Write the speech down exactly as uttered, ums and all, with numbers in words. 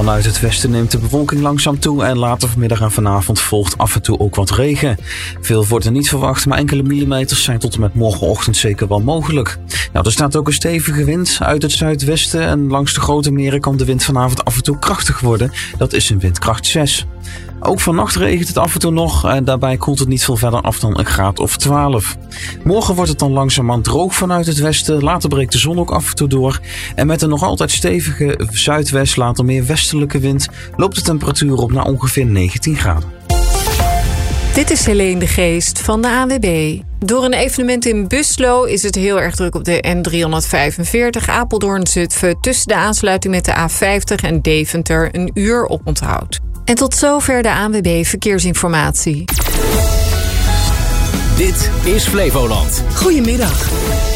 Vanuit het westen neemt de bewolking langzaam toe en later vanmiddag en vanavond volgt af en toe ook wat regen. Veel wordt er niet verwacht, maar enkele millimeters zijn tot en met morgenochtend zeker wel mogelijk. Nou, er staat ook een stevige wind uit het zuidwesten en langs de grote meren kan de wind vanavond af en toe krachtig worden. Dat is een windkracht zes. Ook vannacht regent het af en toe nog en daarbij koelt het niet veel verder af dan een graad of twaalf. Morgen wordt het dan langzaamaan droog vanuit het westen, later breekt de zon ook af en toe door. En met een nog altijd stevige zuidwest, later meer westelijke wind, loopt de temperatuur op naar ongeveer negentien graden. Dit is Helene de Geest van de A N W B. Door een evenement in Buslo is het heel erg druk op de N driehonderdvijfenveertig Apeldoorn-Zutphen tussen de aansluiting met de A vijftig en Deventer een uur oponthoud. En tot zover de A N W B Verkeersinformatie. Dit is Flevoland. Goedemiddag.